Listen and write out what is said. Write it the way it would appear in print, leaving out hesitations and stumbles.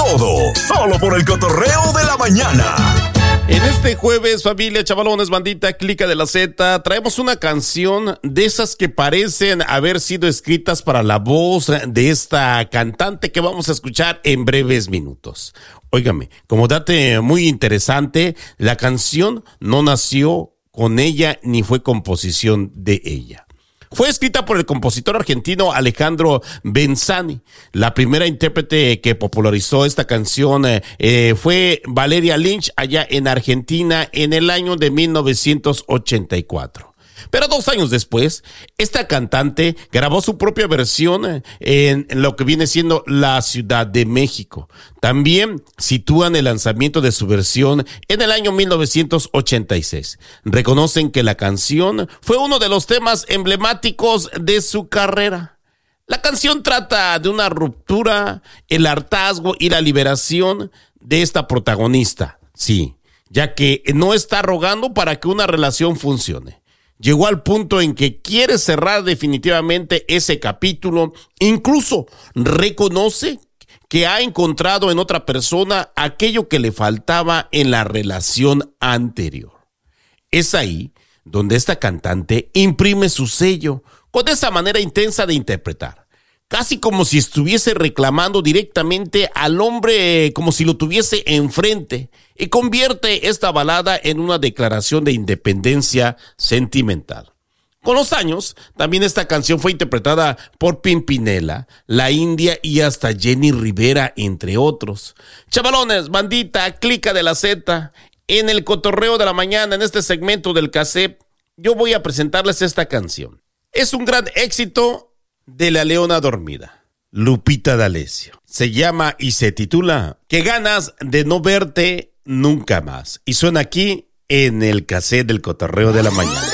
todo, solo por el cotorreo de la mañana. En este jueves, familia, chavalones, bandita, clica de la Z, traemos una canción de esas que parecen haber sido escritas para la voz de esta cantante que vamos a escuchar en breves minutos. Óigame, como dato muy interesante, la canción no nació con ella ni fue composición de ella. Fue escrita por el compositor argentino Alejandro Benzani. La primera intérprete que popularizó esta canción fue Valeria Lynch allá en Argentina en el año de 1984. Pero 2 años después, esta cantante grabó su propia versión en lo que viene siendo la Ciudad de México. También sitúan el lanzamiento de su versión en el año 1986. Reconocen que la canción fue uno de los temas emblemáticos de su carrera. La canción trata de una ruptura, el hartazgo y la liberación de esta protagonista. Sí, ya que no está rogando para que una relación funcione. Llegó al punto en que quiere cerrar definitivamente ese capítulo. Incluso reconoce que ha encontrado en otra persona aquello que le faltaba en la relación anterior. Es ahí donde esta cantante imprime su sello con esa manera intensa de interpretar. Casi como si estuviese reclamando directamente al hombre, como si lo tuviese enfrente, y convierte esta balada en una declaración de independencia sentimental. Con los años, también esta canción fue interpretada por Pimpinela, La India y hasta Jenny Rivera, entre otros. Chavalones, bandita, clica de la Z, en el cotorreo de la mañana, en este segmento del cassette, yo voy a presentarles esta canción. Es un gran éxito de La Leona Dormida, Lupita D'Alessio. Se llama y se titula Qué ganas de no verte nunca más. Y suena aquí en el cassette del cotorreo de la mañana.